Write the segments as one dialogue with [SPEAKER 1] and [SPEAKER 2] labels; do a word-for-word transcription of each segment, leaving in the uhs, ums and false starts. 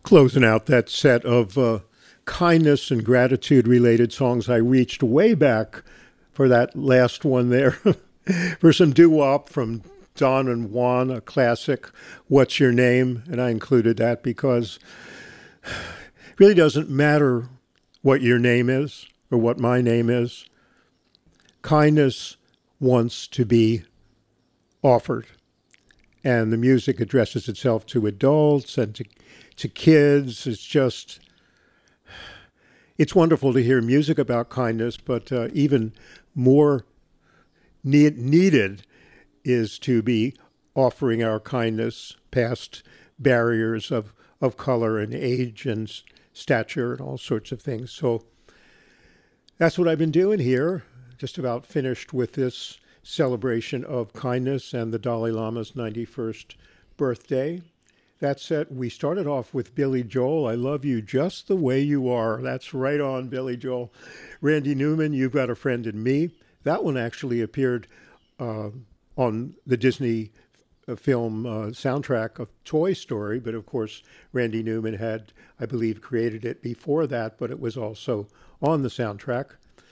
[SPEAKER 1] Closing out that set of uh, kindness and gratitude related songs, I reached way back for that last one there for some doo-wop from Don and Juan, a classic, What's Your Name? And I included that because it really doesn't matter what your name is or what my name is. Kindness wants to be offered. And the music addresses itself to adults and to, to kids. It's just, it's wonderful to hear music about kindness, but uh, even more need, needed is to be offering our kindness past barriers of, of color and age and stature and all sorts of things. So that's what I've been doing here. Just about finished with this celebration of kindness and the Dalai Lama's ninety-first birthday. That said, we started off with Billy Joel, I Love You Just the Way You Are. That's right on, Billy Joel. Randy Newman, You've Got a Friend in Me. That one actually appeared uh, on the Disney film uh, soundtrack of Toy Story, but of course Randy Newman had, I believe, created it before that, but it was also on the soundtrack.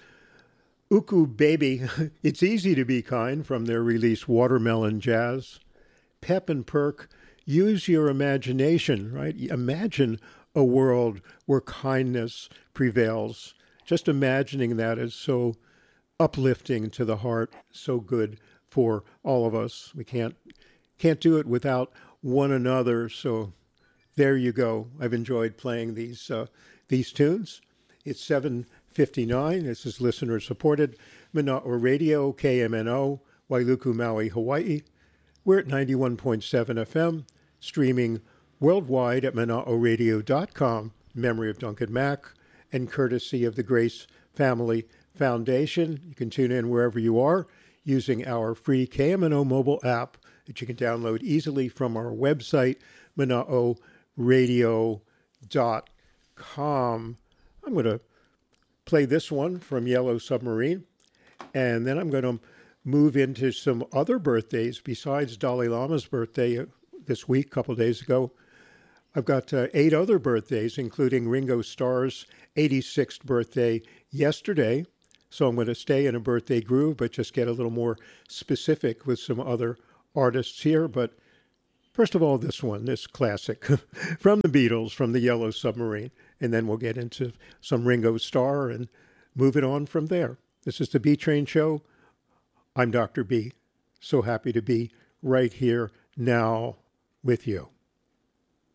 [SPEAKER 1] Uku Baby, It's Easy to Be Kind, from their release Watermelon Jazz. Pep and Perk, Use Your Imagination, right? Imagine a world where kindness prevails. Just imagining that is so uplifting to the heart, so good for all of us. We can't can't do it without one another, so there you go. I've enjoyed playing these uh, these tunes. It's seven fifty-nine. This is listener-supported Mana'o Radio, K M N O, Wailuku, Maui, Hawaii. We're at ninety-one point seven F M, streaming worldwide at mana'o radio dot com, memory of Duncan Mack, and courtesy of the Grace Family Foundation. You can tune in wherever you are using our free K M N O mobile app that you can download easily from our website, mana'o radio dot com. I'm going to play this one from Yellow Submarine, and then I'm going to move into some other birthdays besides Dalai Lama's birthday this week, a couple days ago. I've got uh, eight other birthdays, including Ringo Starr's eighty-sixth birthday yesterday. So I'm going to stay in a birthday groove, but just get a little more specific with some other artists here. But first of all, this one, this classic from the Beatles, from the Yellow Submarine. And then we'll get into some Ringo Starr and move it on from there. This is the B Train Show. I'm Doctor B. So happy to be right here now with you.